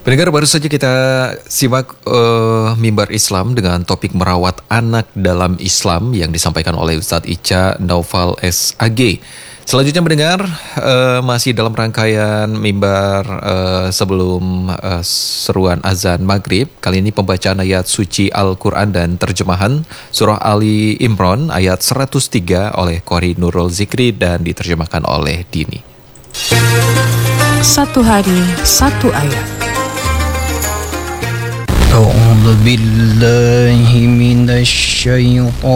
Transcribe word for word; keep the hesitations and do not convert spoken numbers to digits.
Pendengar, baru saja kita simak uh, Mimbar Islam dengan topik merawat anak dalam Islam yang disampaikan oleh Ustadz Ica Naufal S A G. Selanjutnya mendengar uh, masih dalam rangkaian mimbar uh, sebelum uh, seruan azan maghrib. Kali ini pembacaan ayat suci Al-Quran dan terjemahan surah Ali Imran ayat seratus tiga oleh Qori Nurul Zikri dan diterjemahkan oleh Dini. Satu hari, satu ayat. A'udzu billahi minasy syaithanir